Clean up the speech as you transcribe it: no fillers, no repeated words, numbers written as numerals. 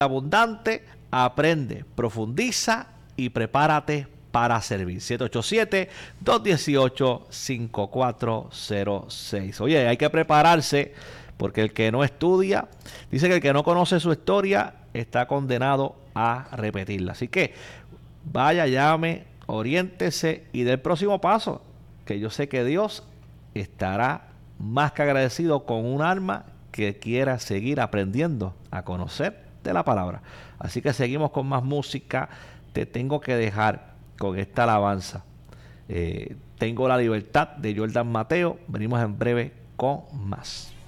abundante, aprende, profundiza y prepárate para servir. 787-218-5406. Oye, hay que prepararse porque el que no estudia, dice que el que no conoce su historia está condenado a repetirla. Así que vaya, llame, oriéntese y dé el próximo paso, que yo sé que Dios estará más que agradecido con un alma que quiera seguir aprendiendo a conocer de la palabra. Así que seguimos con más música. Te tengo que dejar con esta alabanza. Tengo la libertad de Jordan Mateo. Venimos en breve con más.